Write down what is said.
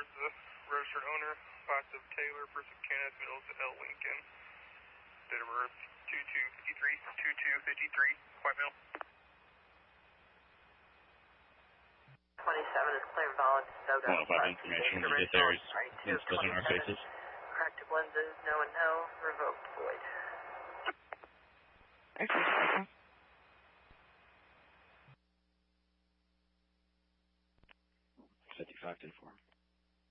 is the registered owner, class of Taylor, first of Kenneth, middle of L. Lincoln. Date of birth 2253, white male. 27 is clear and valid. Qualified information when you get there is still in our faces. Corrective lenses, no and no. Revoked, void. Okay. 55 to inform.